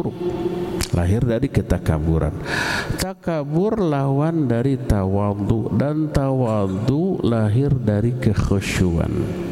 buruk, lahir dari ketakaburan. Takabur lawan dari tawadhu, dan tawadhu lahir dari kekhusyuan.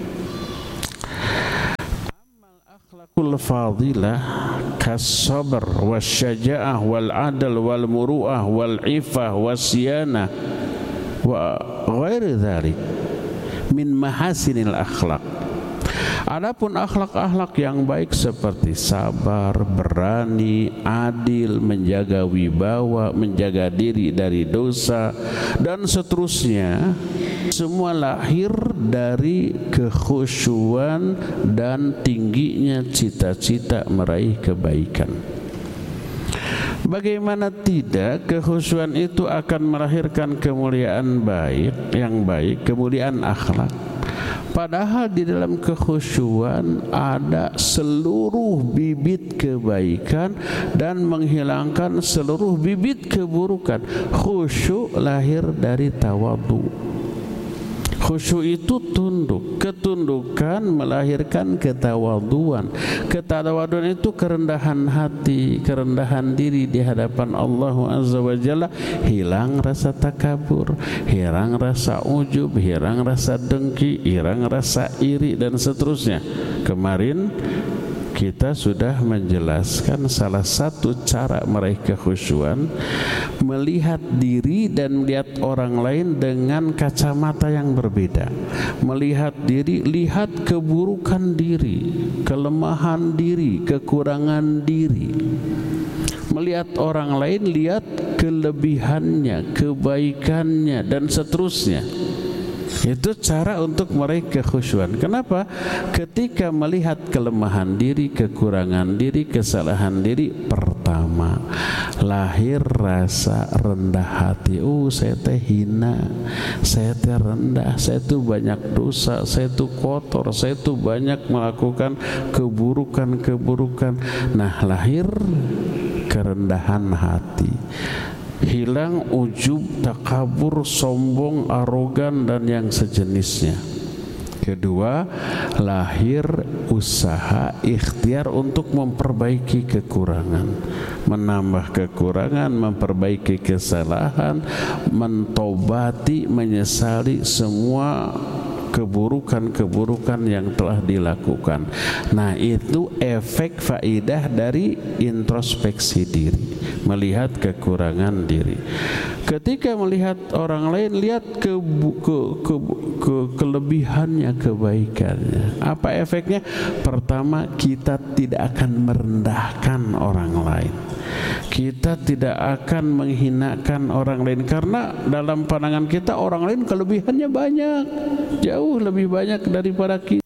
Amal akhlaqul fadilah kas-sabr wasyaja'ah wal adl wal muru'ah wal ifah wasyanah wa ghairi dzalik min mahasinil akhlaq. Adapun akhlak-akhlak yang baik seperti sabar, berani, adil, menjaga wibawa, menjaga diri dari dosa, dan seterusnya, semua lahir dari kekhusyuan dan tingginya cita-cita meraih kebaikan. Bagaimana tidak, kekhusyuan itu akan melahirkan kemuliaan yang baik, kemuliaan akhlak. Padahal di dalam kekhusyuan ada seluruh bibit kebaikan dan menghilangkan seluruh bibit keburukan. Khusyuk lahir dari tawadhu. Khusyuk itu tunduk, ketundukan melahirkan ketawaduan. Ketawaduan itu kerendahan hati, kerendahan diri di hadapan Allah Azza wa Jalla. Hilang rasa takabur, hilang rasa ujub, hilang rasa dengki, hilang rasa iri, dan seterusnya. Kemarin kita sudah menjelaskan salah satu cara meraih kekhusyuan, melihat diri dan melihat orang lain dengan kacamata yang berbeda. Melihat diri, lihat keburukan diri, kelemahan diri, kekurangan diri. Melihat orang lain, lihat kelebihannya, kebaikannya, dan seterusnya. Itu cara untuk meraih kekhusyuan. Kenapa? Ketika melihat kelemahan diri, kekurangan diri, kesalahan diri, pertama lahir rasa rendah hati. Saya teh hina, saya teh rendah, saya tuh banyak dosa, saya tuh kotor, saya tuh banyak melakukan keburukan-keburukan. Nah, lahir kerendahan hati. Hilang ujub, takabur, sombong, arogan, dan yang sejenisnya. Kedua, lahir usaha ikhtiar untuk memperbaiki kekurangan, menambah kekurangan, memperbaiki kesalahan, mentobati, menyesali semua keburukan-keburukan yang telah dilakukan. Nah, itu efek faidah dari introspeksi diri, melihat kekurangan diri. Ketika melihat orang lain, lihat kelebihannya, kebaikannya. Apa efeknya? Pertama, kita tidak akan merendahkan orang lain. Kita tidak akan menghinakan orang lain, karena dalam pandangan kita orang lain kelebihannya banyak, jauh lebih banyak daripada kita.